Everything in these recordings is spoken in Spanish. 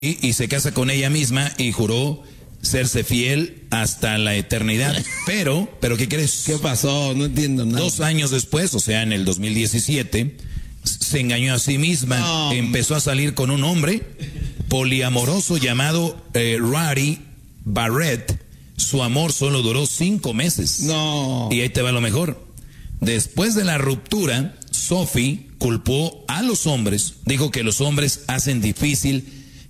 y se casa con ella misma y juró serse fiel hasta la eternidad. Pero, ¿qué crees? ¿Qué pasó? No entiendo nada. 2 años después, o sea, en el 2017, se engañó a sí misma. No. Empezó a salir con un hombre poliamoroso llamado Roddy Barrett. Su amor solo duró 5 meses. No. Y ahí te va lo mejor. Después de la ruptura, Sophie culpó a los hombres. Dijo que los hombres hacen difícil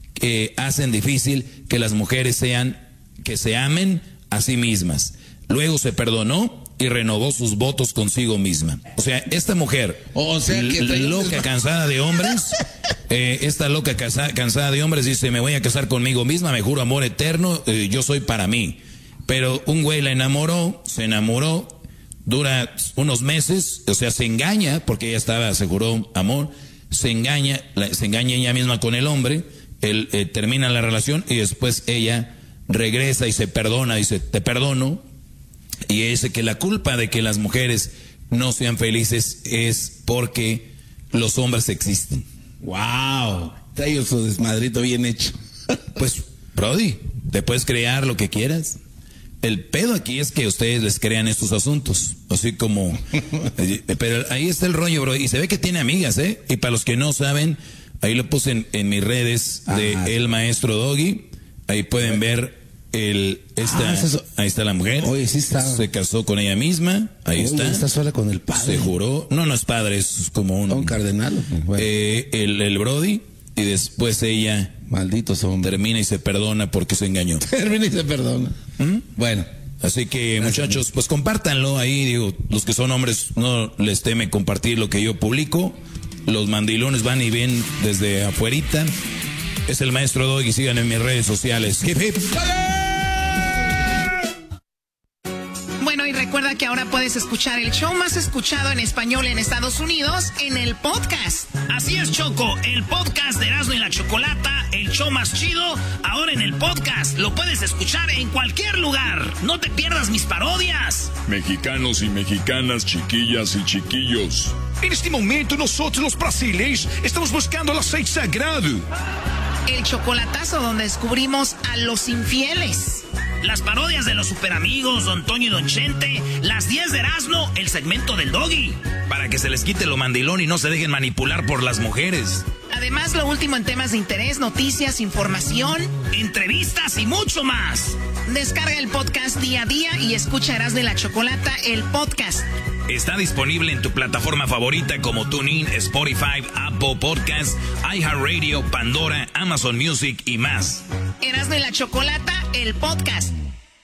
que las mujeres se amen a sí mismas. Luego se perdonó y renovó sus votos consigo misma. O sea, esta mujer, loca, cansada de hombres, esta loca cansada de hombres dice, me voy a casar conmigo misma, me juro amor eterno, yo soy para mí. Pero un güey la enamoró, se enamoró, dura unos meses, o sea, se engaña, porque ella aseguró amor, se engaña ella misma con el hombre, él termina la relación y después ella regresa y se perdona, dice, te perdono, y dice que la culpa de que las mujeres no sean felices es porque los hombres existen. ¡Wow! Trae su desmadrito bien hecho. Pues, Brody, te puedes crear lo que quieras. El pedo aquí es que ustedes les crean estos asuntos, así como... pero ahí está el rollo, bro, y se ve que tiene amigas, ¿eh? Y para los que no saben, ahí lo puse en mis redes de El Maestro Doggy, ahí pueden ver ahí está la mujer. Oye, sí está. Se casó con ella misma, ahí está. Está sola con el padre. Se juró, no es padre, es como un cardenal. Bueno. El Brody, y después ella... Malditos hombres. Termina y se perdona porque se engañó. Termina y se perdona. Bueno. Así que, muchachos, pues compártanlo ahí, digo, los que son hombres no les teme compartir lo que yo publico. Los mandilones van y ven desde afuerita. Es El Maestro Doggy, sigan en mis redes sociales. Hip, hip. Bueno, y recuerda que ahora puedes escuchar el show más escuchado en español en Estados Unidos en el podcast. Así es, Choco, el podcast de Erasmo y la Chocolata, el show más chido, ahora en el podcast. Lo puedes escuchar en cualquier lugar. No te pierdas mis parodias. Mexicanos y mexicanas, chiquillas y chiquillos. En este momento nosotros los brasileños estamos buscando el aceite sagrado. El chocolatazo donde descubrimos a los infieles. Las parodias de los superamigos, Don Toño y Don Chente, las 10 de Erasmo, el segmento del Doggy. Para que se les quite lo mandilón y no se dejen manipular por las mujeres. Además, lo último en temas de interés, noticias, información, entrevistas y mucho más. Descarga el podcast día a día y escucha Erasmo y la Chocolata, el podcast. Está disponible en tu plataforma favorita como TuneIn, Spotify, Apple Podcasts, iHeartRadio, Pandora, Amazon Music y más. Erasmo y la Chocolata, el podcast.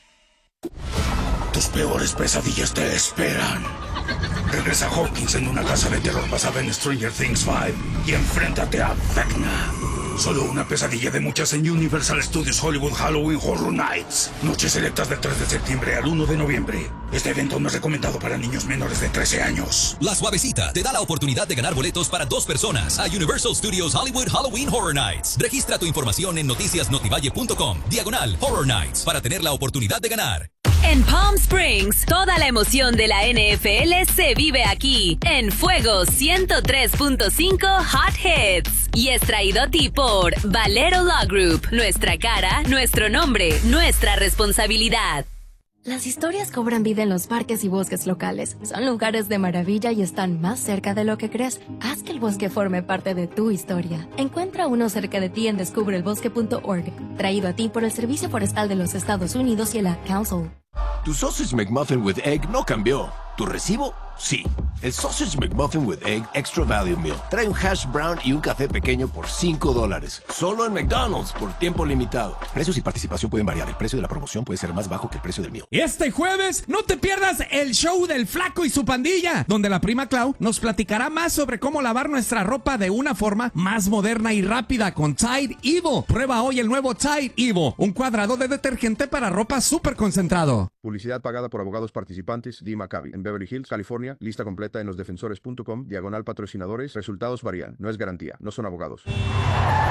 Tus peores pesadillas te esperan. Regresa Hawkins en una casa de terror basada en Stranger Things 5 y enfréntate a Vecna. Solo una pesadilla de muchas en Universal Studios Hollywood Halloween Horror Nights. Noches selectas del 3 de septiembre al 1 de noviembre. Este evento no es recomendado para niños menores de 13 años. La Suavecita te da la oportunidad de ganar boletos para 2 personas a Universal Studios Hollywood Halloween Horror Nights. Registra tu información en noticiasnotivalle.com/Horror Nights para tener la oportunidad de ganar. En Palm Springs, toda la emoción de la NFL se vive aquí, en Fuego 103.5 Hot Hits. Y es traído a ti por Valero Law Group. Nuestra cara, nuestro nombre, nuestra responsabilidad. Las historias cobran vida en los parques y bosques locales. Son lugares de maravilla y están más cerca de lo que crees. Haz que el bosque forme parte de tu historia. Encuentra uno cerca de ti en descubreelbosque.org. Traído a ti por el Servicio Forestal de los Estados Unidos y el Ad Council. Tu Sausage McMuffin with Egg no cambió. ¿Tu recibo? Sí. El Sausage McMuffin with Egg Extra Value Meal trae un hash brown y un café pequeño por $5. Solo en McDonald's por tiempo limitado. Precios y participación pueden variar. El precio de la promoción puede ser más bajo que el precio del meal. Este jueves no te pierdas el show del Flaco y su pandilla, donde la prima Clau nos platicará más sobre cómo lavar nuestra ropa de una forma más moderna y rápida con Tide Evo. Prueba hoy el nuevo Tide Evo, un cuadrado de detergente para ropa súper concentrado. Publicidad pagada por abogados participantes. D. Maccabi, en Beverly Hills, California. Lista completa en losdefensores.com/patrocinadores. Resultados varían. No es garantía. No son abogados.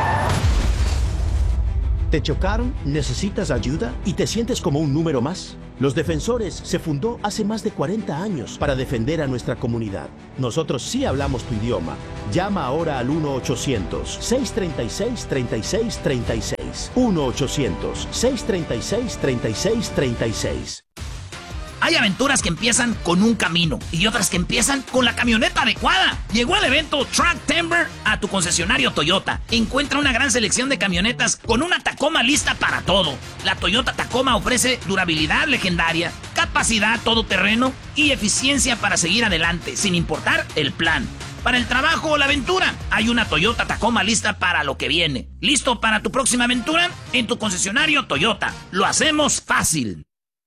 ¿Te chocaron? ¿Necesitas ayuda? ¿Y te sientes como un número más? Los Defensores se fundó hace más de 40 años para defender a nuestra comunidad. Nosotros sí hablamos tu idioma. Llama ahora al 1-800-636-3636. 1-800-636-3636. Hay aventuras que empiezan con un camino y otras que empiezan con la camioneta adecuada. Llegó el evento Truck Timber a tu concesionario Toyota. Encuentra una gran selección de camionetas con una Tacoma lista para todo. La Toyota Tacoma ofrece durabilidad legendaria, capacidad todoterreno y eficiencia para seguir adelante, sin importar el plan. Para el trabajo o la aventura, hay una Toyota Tacoma lista para lo que viene. ¿Listo para tu próxima aventura? En tu concesionario Toyota. Lo hacemos fácil.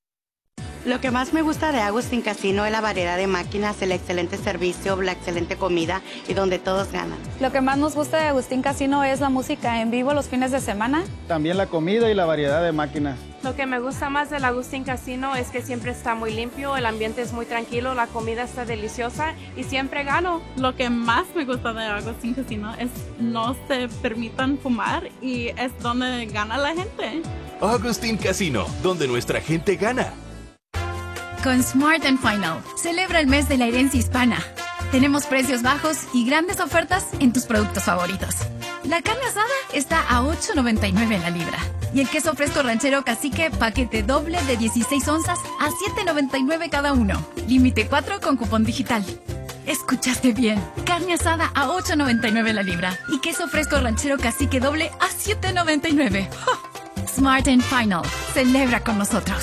Lo que más me gusta de Agustín Casino es la variedad de máquinas, el excelente servicio, la excelente comida y donde todos ganan. Lo que más nos gusta de Agustín Casino es la música en vivo los fines de semana. También la comida y la variedad de máquinas. Lo que me gusta más del Agustín Casino es que siempre está muy limpio, el ambiente es muy tranquilo, la comida está deliciosa y siempre gano. Lo que más me gusta de Agustín Casino es no se permitan fumar y es donde gana la gente. Agustín Casino, donde nuestra gente gana. Con Smart & Final, celebra el mes de la herencia hispana. Tenemos precios bajos y grandes ofertas en tus productos favoritos. La carne asada está a $8.99 la libra. Y el queso fresco ranchero Cacique, paquete doble de 16 onzas a $7.99 cada uno. Límite 4 con cupón digital. Escuchaste bien. Carne asada a $8.99 la libra. Y queso fresco ranchero Cacique doble a $7.99. ¡Oh! Smart & Final. Celebra con nosotros.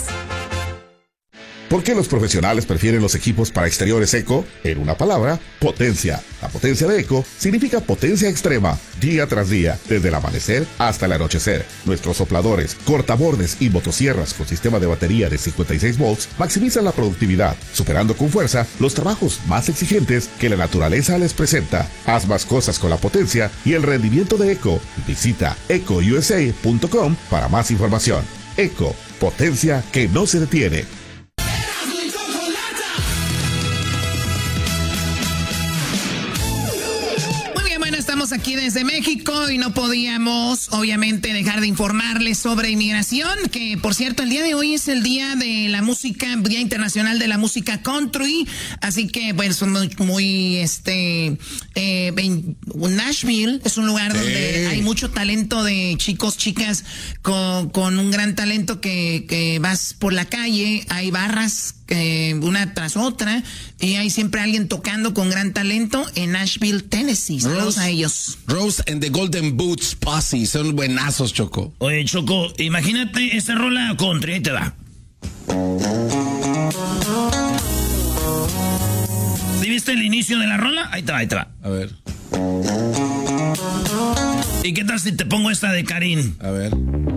¿Por qué los profesionales prefieren los equipos para exteriores Eco? En una palabra, potencia. La potencia de Eco significa potencia extrema, día tras día, desde el amanecer hasta el anochecer. Nuestros sopladores, cortabordes y motosierras con sistema de batería de 56 volts maximizan la productividad, superando con fuerza los trabajos más exigentes que la naturaleza les presenta. Haz más cosas con la potencia y el rendimiento de Eco. Visita ecousa.com para más información. Eco, potencia que no se detiene. Estamos aquí desde México y no podíamos, obviamente, dejar de informarles sobre inmigración, que, por cierto, el día de hoy es el día de la música, Día Internacional de la Música Country, así que, bueno, son muy Nashville es un lugar donde hay mucho talento de chicos, chicas, con un gran talento que vas por la calle, hay barras una tras otra y hay siempre alguien tocando con gran talento en Nashville, Tennessee. Saludos a ellos. Rose and the Golden Boots Posse, son buenazos, Choco. Oye, Choco, imagínate esta rola country, ahí te va. ¿Sí viste el inicio de la rola? Ahí te va, ahí te va. A ver. ¿Y qué tal si te pongo esta de Karim? A ver.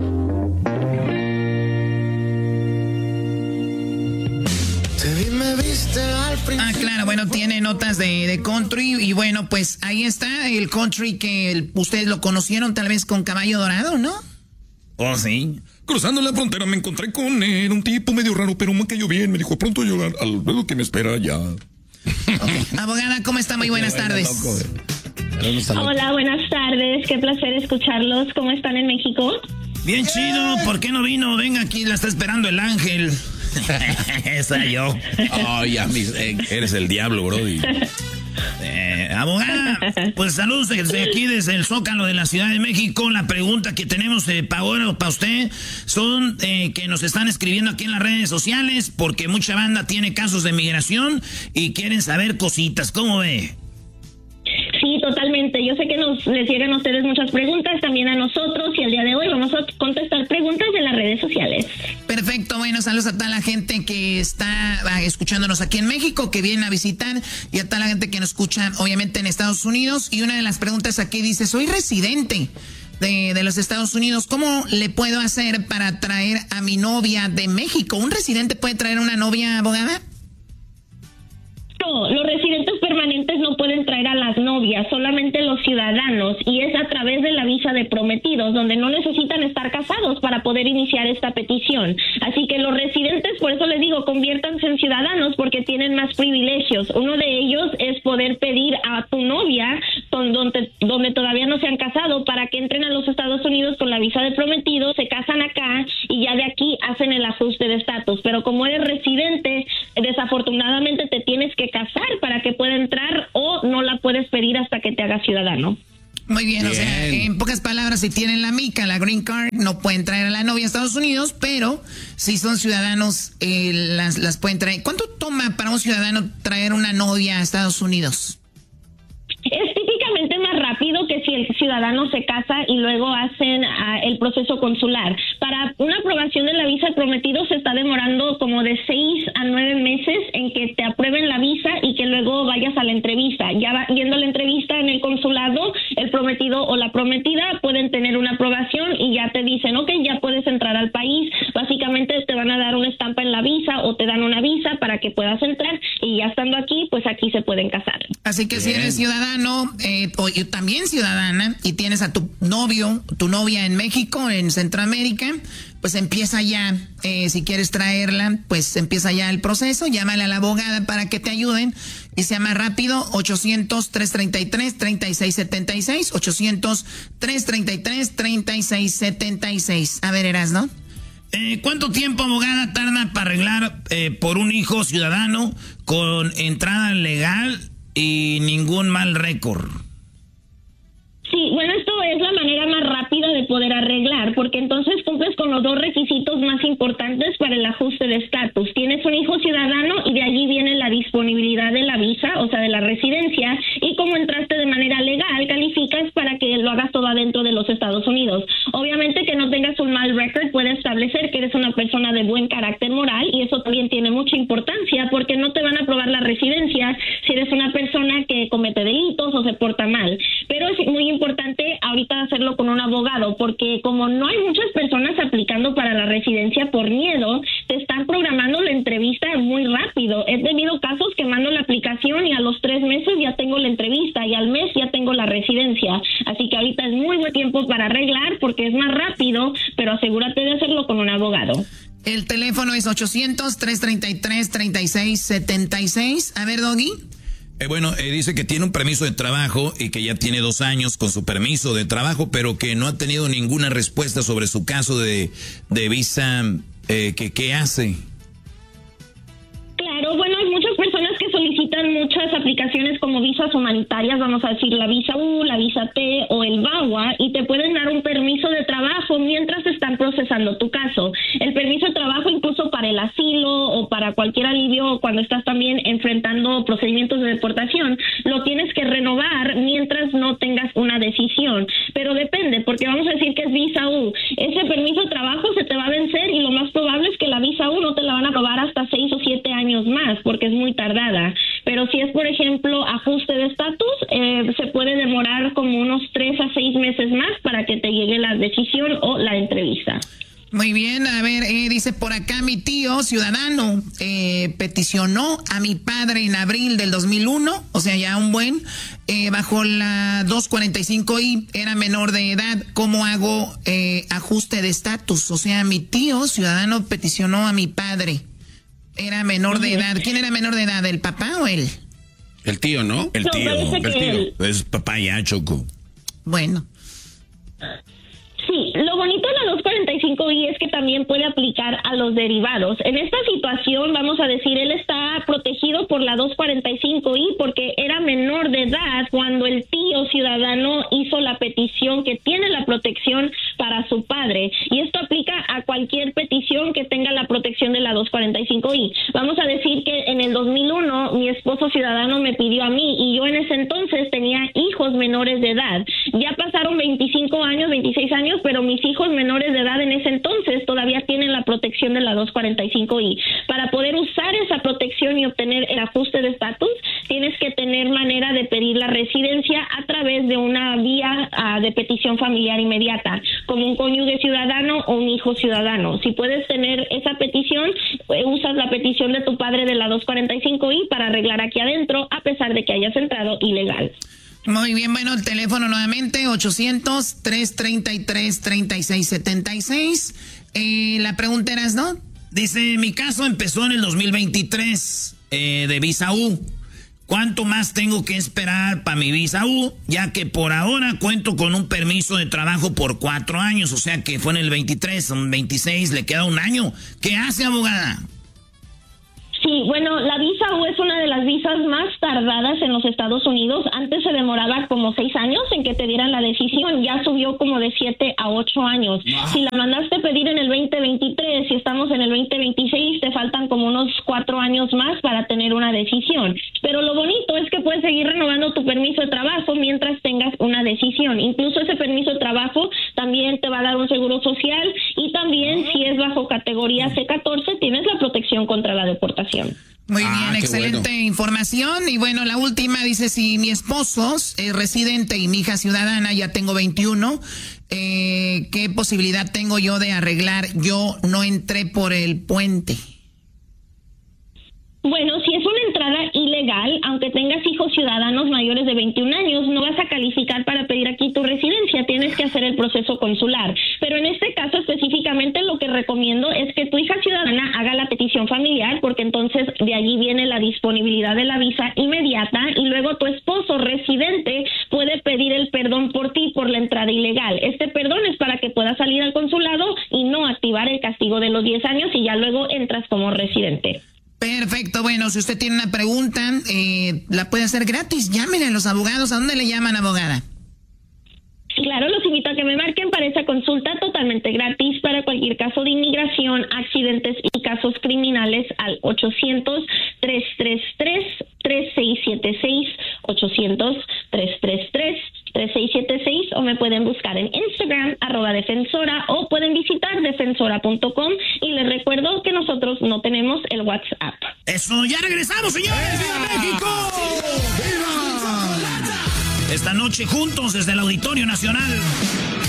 Ah, claro, bueno, tiene notas de country y bueno, pues ahí está el country que ustedes lo conocieron tal vez con Caballo Dorado, ¿no? Oh, sí. Cruzando la frontera me encontré con él, un tipo medio raro, pero me cayó bien. Me dijo, pronto llegar al luego que me espera allá. Okay. Abogada, ¿cómo está? Muy buenas tardes. Hola, buenas tardes. Qué placer escucharlos. ¿Cómo están en México? Bien chido. ¿Por qué no vino? Venga, aquí la está esperando el ángel. Esa yo. Oh, ya, eres el diablo, brody. Abogada, pues saludos desde aquí, desde el Zócalo de la Ciudad de México. La pregunta que tenemos para usted son que nos están escribiendo aquí en las redes sociales porque mucha banda tiene casos de migración y quieren saber cositas. ¿Cómo ve? Sí, totalmente. Yo sé que les llegan a ustedes muchas preguntas, también a nosotros, y el día de hoy vamos a contestar preguntas de las redes sociales. Perfecto, bueno, saludos a toda la gente que está escuchándonos aquí en México, que vienen a visitar, y a toda la gente que nos escucha, obviamente, en Estados Unidos. Y una de las preguntas aquí dice, soy residente de los Estados Unidos, ¿cómo le puedo hacer para traer a mi novia de México? ¿Un residente puede traer una novia, abogada? No, los residentes permanentes no pueden traer a las novias, solamente los ciudadanos, y es a través de la visa de prometidos, donde no necesitan estar casados para poder iniciar esta petición. Así que los residentes, por eso les digo, conviértanse en ciudadanos porque tienen más privilegios. Uno de ellos es poder pedir a tu novia, donde todavía no se han casado, para que entren a los Estados Unidos con la visa de prometidos, se casan acá y ya de aquí hacen el ajuste de estatus. estatus, pero como eres residente, desafortunadamente te tienes que casar para que pueda entrar o no la puedes pedir hasta que te hagas ciudadano. Muy bien, o sea, en pocas palabras, si tienen la mica, la green card, no pueden traer a la novia a Estados Unidos, pero si son ciudadanos, las pueden traer. ¿Cuánto toma para un ciudadano traer una novia a Estados Unidos? Es típicamente más rápido que si el ciudadano se casa y luego hacen el proceso consular. Para una aprobación de la visa de prometido se está demorando como de 6 a 9 meses en que te aprueben la visa y que luego vayas a la entrevista. Ya yendo a la entrevista en el consulado, el prometido o la prometida pueden tener una aprobación y ya te dicen, ok, ya puedes entrar al país. Básicamente te van a dar una estampa en la visa o te dan una visa para que puedas entrar y ya estando aquí, pues aquí se pueden casar. Así que si eres ciudadano o también ciudadana y tienes a tu novio, tu novia en México, en Centroamérica, pues empieza ya, si quieres traerla, pues empieza ya el proceso, llámale a la abogada para que te ayuden y sea más rápido, 800-333-3676, 800-333-3676. A ver, Erasno. ¿Cuánto tiempo, abogada, tarda para arreglar por un hijo ciudadano con entrada legal y ningún mal récord? Sí, bueno, esto es la manera más rápida de poder arreglar, porque entonces cumples con los dos requisitos más importantes para el ajuste de estatus. Tienes un hijo ciudadano y de allí viene la disponibilidad de la visa, o sea, de la residencia, y como entraste de manera legal, calificas para que lo hagas todo adentro de los Estados Unidos. Obviamente que no tengas un mal récord puede establecer que eres una persona de buen carácter moral y eso también tiene mucha importancia porque no te van a aprobar la residencia si eres una persona que comete delitos o se porta mal. Pero es muy importante ahorita hacerlo con un abogado porque como no hay muchas personas aplicando para la residencia por miedo, te están programando la entrevista muy rápido. He tenido casos que mando la aplicación y a los 3 meses ya tengo la entrevista y al mes ya tengo la residencia. Así que ahorita es muy buen tiempo para arreglar porque es más rápido, pero asegúrate de hacerlo con un abogado. El teléfono es 800-333-3676. A ver, Doggy. Dice que tiene un permiso de trabajo y que ya tiene 2 años con su permiso de trabajo, pero que no ha tenido ninguna respuesta sobre su caso de visa. ¿Qué hace? Claro, bueno, hay muchas personas que solicitan muchas aplicaciones como visas humanitarias, vamos a decir la visa U, la visa T o el VAWA, y te pueden dar un permiso de trabajo mientras están procesando tu caso. El permiso de trabajo incluso para el asilo o para cualquier alivio cuando estás también enfrentando procedimientos de deportación, lo tienes que renovar mientras no tengas una decisión. Pero depende, porque vamos a decir que es visa U. Ese permiso de trabajo se te va a vencer y lo más probable es que la visa U no te la van a aprobar hasta 6 o 7 años más, porque es muy tardada. Pero si es, por ejemplo, ajuste de estatus, se puede demorar como unos 3 a 6 meses más para que te llegue la decisión o la entrevista. Muy bien, a ver, dice por acá mi tío ciudadano peticionó a mi padre en abril del 2001, o sea, ya un buen, bajo la 245I, era menor de edad. ¿Cómo hago ajuste de estatus? O sea, mi tío ciudadano peticionó a mi padre. Era menor de edad. ¿Quién era menor de edad? ¿El papá o él? El tío, ¿no? El tío. Es papá ya, Choco. Bueno. Sí, lo bonito de la 245I es que también puede aplicar a los derivados. En esta situación, vamos a decir, él está protegido por la 245I porque era menor de edad cuando el tío ciudadano hizo la petición que tiene la protección para su padre. Y esto aplica a cualquier petición que tenga la protección de la 245I. Vamos a decir que en el 2001 mi esposo ciudadano me pidió a mí y yo en ese entonces tenía hijos menores de edad. Ya pasaron 25 años, 26 años, pero mis hijos menores de edad en ese entonces todavía tienen la protección de la 245I. Para poder usar esa protección y obtener el ajuste de estatus, tienes que tener manera de pedir la residencia a través de una vía de petición familiar inmediata, como un cónyuge ciudadano o un hijo ciudadano. Si puedes tener esa petición, usas la petición de tu padre de la 245I para arreglar aquí adentro, a pesar de que hayas entrado ilegal. Muy bien, bueno, el teléfono nuevamente, 800-333-3676. La pregunta era, ¿no? Dice, mi caso empezó en el 2023 de visa U. ¿Cuánto más tengo que esperar para mi visa U? Ya que por ahora cuento con un permiso de trabajo por 4 años, o sea que fue en el 23, son 26, le queda un año. ¿Qué hace, abogada? Sí, bueno, la visa U es una de las visas más tardadas en los Estados Unidos. Antes se demoraba como 6 años en que te dieran la decisión. Ya subió como de 7 a 8 años. Si la mandaste pedir en el 2023 y estamos en el 2026, te faltan como unos 4 años más para tener una decisión. Pero lo bonito es que puedes seguir renovando tu permiso de trabajo mientras tengas una decisión. Incluso ese permiso de trabajo también te va a dar un seguro social y también si es bajo categoría C14 tienes la protección contra la deportación. Muy bien, excelente información. Y bueno, la última dice, si mi esposo es residente y mi hija ciudadana, ya tengo 21, ¿qué posibilidad tengo yo de arreglar? Yo no entré por el puente. Bueno, si es una entrada ilegal, aunque tengas hijos ciudadanos mayores de 21 años, no vas a calificar para pedir aquí tu residencia, tienes que hacer el proceso consular. Pero en este caso específicamente lo que recomiendo es que tu hija ciudadana haga la petición familiar, porque entonces de allí viene la disponibilidad de la visa inmediata y luego tu esposo residente puede pedir el perdón por ti por la entrada ilegal. Este perdón es para que puedas salir al consulado y no activar el castigo de los 10 años y ya luego entras como residente. Perfecto, bueno, si usted tiene una pregunta, la puede hacer gratis. Llámenle a los abogados. ¿A dónde le llaman, abogada? Claro, los invito a que me marquen para esa consulta totalmente gratis para cualquier caso de inmigración, accidentes y casos criminales al 800-333-3676, 800-333-3676 o me pueden buscar en Instagram, ¡defensora, o pueden visitar defensora.com y les recuerdo que nosotros no tenemos el WhatsApp. Eso, ya regresamos, señores. ¡Viva México! ¡Viva! Esta noche juntos desde el Auditorio Nacional.